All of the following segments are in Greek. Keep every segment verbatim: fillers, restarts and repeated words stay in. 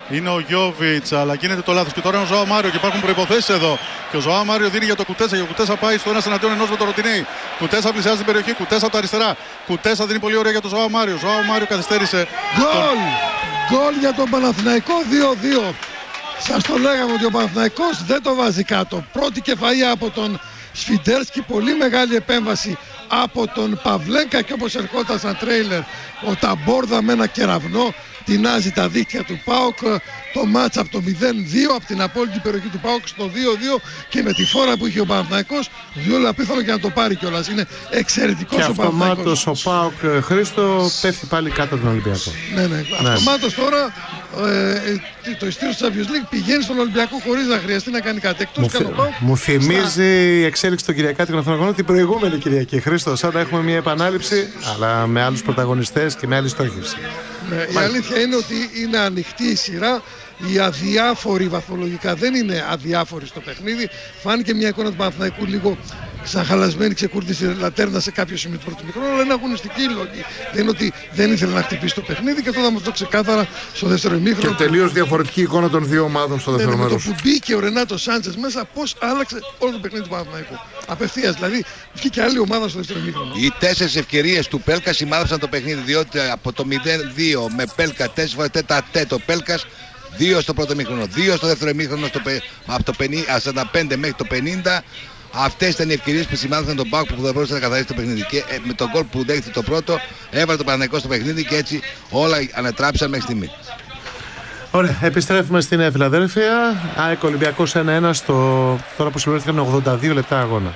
Είναι ο Γιόβιτς, αλλά γίνεται το λάθος. Και τώρα είναι ο Ζωάο Μάριο και υπάρχουν προϋποθέσεις εδώ. Και ο Ζωάο Μάριο δίνει για το Κουτέσα. Και ο Κουτέσα πάει στο ένα εναντίον ενός με το Ροτινέι. Κουτέσα πλησιάζει την περιοχή. Κουτέσα από τα αριστερά. Κουτέσα δίνει πολύ ωραία για τον Ζωάο Μάριο. Ζωάο Μάριο καθυστέρησε. Γκολ! Τον... Γκολ για τον Παναθηναϊκό, δύο δύο. Σας το λέγαμε ότι ο Παναθηναϊκός δεν το βάζει κάτω. Πρώτη κεφαλιά από τον Σφιντέρσκι, πολύ μεγάλη επέμβαση από τον Παυλέκα και όπως ερχόταν σαν τρέιλερ ο Ταμπόρδα με ένα κεραυνό τεινάζει τα δίχτυα του ΠΑΟΚ. Το μάτς από το μηδέν δύο από την απόλυτη περιοχή του ΠΑΟΚ στο δύο δύο και με τη φόρα που είχε ο Παναθηναϊκός διόλου απίθανο και να το πάρει κιόλας. Είναι εξαιρετικός ο Παναθηναϊκός. Και αυτομάτως ο ΠΑΟΚ, Χρήστο, πέφτει πάλι κάτω τον Ολυμπιακό. Ναι, ναι, ναι. Αυτομάτως τώρα ε, το ειστήριο του Champions League πηγαίνει στον Ολυμπιακό χωρίς να χρειαστεί να κάνει κάτι. Εκτός μου, ΠΑΟΚ, μου θυμίζει στα... η εξέλιξη των Κυριακάτικων Αθηνών την προηγούμενη Κυριακή. Χρήστο, σαν να έχουμε μια επανάληψη, αλλά με άλλους πρωταγωνιστές και με άλλη στόχευση. Ναι, η αλήθεια είναι ότι είναι ανοιχτή η σειρά. Οι αδιάφοροι βαθμολογικά δεν είναι αδιάφοροι στο παιχνίδι. Φάνηκε μια εικόνα του Παναθηναϊκού λίγο σαν χαλασμένη, ξεκούρδιστη λατέρνα σε κάποιο σημείο του πρώτου μικρού, αλλά είναι αγωνιστική λόγη. Δεν είναι ότι δεν ήθελε να χτυπήσει το παιχνίδι και αυτό θα μας το ξεκάθαρα στο δεύτερο ημίχρονο. Και τελείως διαφορετική εικόνα των δύο ομάδων στο δεύτερο μέρος. Με το που μπήκε ο Ρενάτο Σάντσες μέσα, πώς άλλαξε όλο το παιχνίδι του Παναθηναϊκού. Απευθείας, δηλαδή βγήκε άλλη ομάδα στο δεύτερο ημίχρονο. Οι τέσσερις ευκαιρίες του Πέλκα σημάδεψαν το παιχνίδι, διότι από το μηδέν δύο με Πέλκα τέσσερις φορές τέτα το Πέλκας. Δύο στο πρώτο ημίχρονο, δύο στο δεύτερο ημίχρονο, από το σαράντα πέντε μέχρι το πενήντα. Αυτές ήταν οι ευκαιρίες που σημάδεψαν τον ΠΑΟΚ που θα μπορούσε να καθαρίσει το παιχνίδι. Και ε, με τον γκολ που δέχεται το πρώτο, έβαλε το Παναθηναϊκό στο παιχνίδι και έτσι όλα ανατράπησαν μέχρι στιγμή. Ωραία, επιστρέφουμε στην Φιλαδέλφια. ΑΕΚ Ολυμπιακός ένα ένα στο... τώρα που συμπληρώθηκαν ογδόντα δύο λεπτά αγώνα.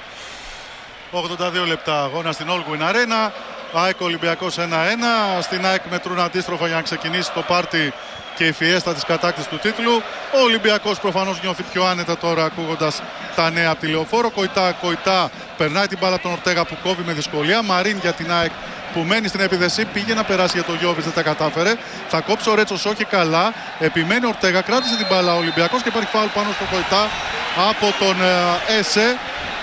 ογδόντα δύο λεπτά αγώνα στην All Win Arena. ΑΕΚ Ολυμπιακός ένα ένα. Στην ΑΕΚ μετρούν αντίστροφα για να ξεκινήσει το πάρτι και η φιέστα της κατάκτησης του τίτλου. Ο Ολυμπιακός προφανώς νιώθει πιο άνετα τώρα ακούγοντας τα νέα από τη Λεωφόρο. Κοϊτά, Κοϊτά περνάει την μπάλα από τον Ορτέγα που κόβει με δυσκολία. Μαρίν για την ΑΕΚ που μένει στην επίδεση. Πήγε να περάσει για τον Γιώβιτς, δεν τα κατάφερε. Θα κόψει ο Ρέτσος, όχι καλά. Επιμένει ο Ορτέγα, κράτησε την μπάλα ο Ολυμπιακός και υπάρχει φάουλ πάνω στο Κοϊτά από τον ε, Έσε.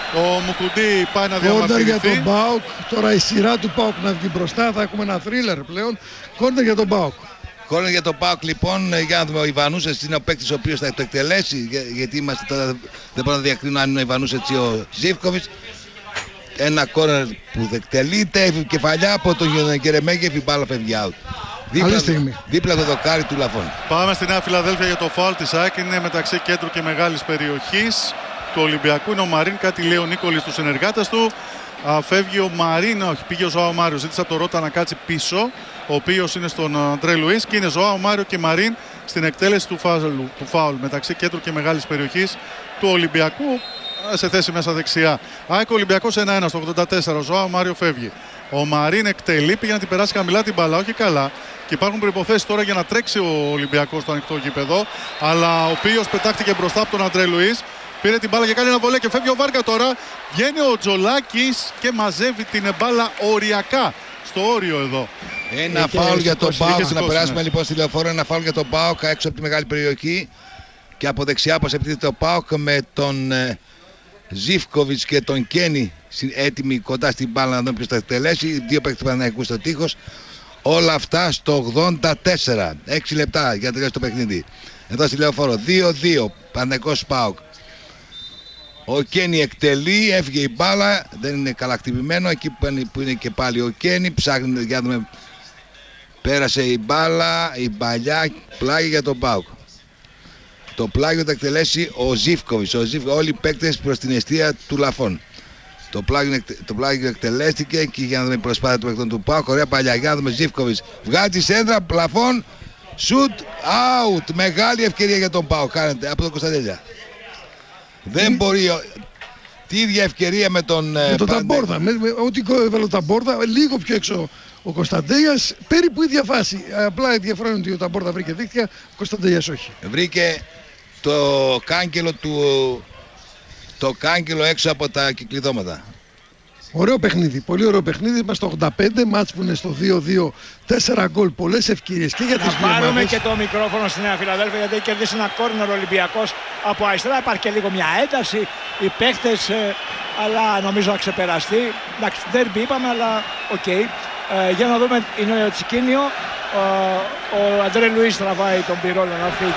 Ο Μουκουντή πάει να διαμαρτυρηθεί. Κόρνερ για τον ΠΑΟΚ. Τώρα η σειρά του ΠΑΟΚ να βγει μπροστά. Θα έχουμε ένα θρίλερ πλέον. Κόρνερ για τον ΠΑΟΚ. Κόρνερ για τον ΠΑΟΚ λοιπόν, για να δούμε, ο Ιβανούσες είναι ο παίκτης ο οποίος θα το εκτελέσει, για, γιατί είμαστε τώρα, δεν μπορούμε να διακρίνουμε αν είναι ο Ιβανούσες ή ο Ζίβκοβιτς. Ένα κόρνερ που εκτελείται, κεφαλιά από τον Γερεμέγεφ, η μπάλα φεύγει out. Δίπλα, δίπλα το δοκάρι του Λαφών. Πάμε στη Νέα Φιλαδέλφια για το φάουλ της ΑΕΚ, είναι μεταξύ κέντρου και μεγάλης περιοχής του Ολυμπιακού. Είναι ο Μαρίν, κάτι λέει ο Νίκολης στους συνεργάτες του. Α, φεύγει ο Μαρίν, όχι, πήγε ο Ζωάο Μάριο, ζήτησε από τον Ρώτα να κάτσει πίσω, ο οποίος είναι στον Αντρέ Λουίς και είναι Ζωάο Μάριο και Μαρίν στην εκτέλεση του φάουλ, του φάουλ μεταξύ κέντρου και μεγάλης περιοχής του Ολυμπιακού σε θέση μέσα δεξιά. ΑΕΚ Ολυμπιακός ένα ένα στο ογδόντα τέσσερα, ο Ζωάο Μάριο φεύγει. Ο Μαρίν εκτελεί, πήγε να την περάσει χαμηλά την μπάλα, όχι καλά. Και υπάρχουν προϋποθέσεις τώρα για να τρέξει ο Ολυμπιακός στο ανοιχτό γήπεδο, αλλά ο οποίος πετάχτηκε μπροστά από τον Αντρέ Λουίς. Πήρε την μπάλα και κάνει ένα βολέ και φεύγει ο Βάργα τώρα. Βγαίνει ο Τζολάκης και μαζεύει την μπάλα οριακά στο όριο εδώ. Ένα φάουλ για τον ΠΑΟΚ. Να περάσουμε λοιπόν στη Λεωφόρο. Ένα φάουλ για τον ΠΑΟΚ έξω από τη μεγάλη περιοχή. Και από δεξιά πως επιτίθεται ο ΠΑΟΚ με τον ε, Ζίβκοβιτς και τον Κένι έτοιμοι κοντά στην μπάλα να δούμε ποιος θα εκτελέσει. Δύο παίκτες του Παναθηναϊκού στο τείχος. Όλα αυτά στο ογδόντα τέσσερα. έξι λεπτά για να τελειώσει το παιχνίδι. Εδώ στη Λεωφόρο δύο δύο Παναθηναϊκός ΠΑΟΚ. Ο Κένι εκτελεί, έφυγε η μπάλα, δεν είναι καλά χτυπημένο. Εκεί που είναι, που είναι και πάλι ο Κένι, ψάχνει για να δούμε. Πέρασε η μπάλα, η μπαλιά, πλάγι για τον ΠΑΟΚ. Το πλάγιο θα εκτελέσει ο Ζίβκοβιτς. Ο Ζίβκοβιτς, όλοι οι παίκτες προς την αιστεία του Λαφών. Το πλάγιο, το πλάγιο εκτελέστηκε και για να δούμε προσπάθεια του παίκτων του ΠΑΟΚ. Ωραία παλιά, για να δούμε Ζίβκοβιτς. Βγάζει σέντρα, Λαφών, shoot out. Μεγάλη ευκαιρία για τον ΠΑΟΚ. Κάνετε από τον Κωνσταντέλια. Δεν μπορεί. Τι ίδια ευκαιρία με τον. Με τον Ταμπόρδα. Με, με, ό,τι έβαλε ο Ταμπόρδα, λίγο πιο έξω ο Κωνσταντέλιας. Περίπου ίδια φάση. Απλά ενδιαφέρον ότι ο Ταμπόρδα βρήκε δίκτυα, ο Κωνσταντέλιας όχι. Βρήκε το κάγκελο του. Το κάγκελο έξω από τα κυκλειδώματα. Ωραίο παιχνίδι, πολύ ωραίο παιχνίδι. Είμαστε στο ογδόντα πέντε, μάτς που είναι στο δύο δύο, τέσσερα γκολ, πολλές ευκαιρίες και για τις δύο ομάδες. Να πάρουμε και το μικρόφωνο στη Νέα Φιλαδέλφια, γιατί έχει κερδίσει ένα κόρνερ ο Ολυμπιακός από αριστερά. Υπάρχει και λίγο μια ένταση, οι παίχτες, ε, αλλά νομίζω να ξεπεραστεί. Εντάξει, ντέρμπι είπαμε, αλλά οκ. Okay. Ε, για να δούμε, είναι ο Τσικίνιο. Ε, ο Αντρέ Λουίς τραβάει τον Πυρόλο να φύγει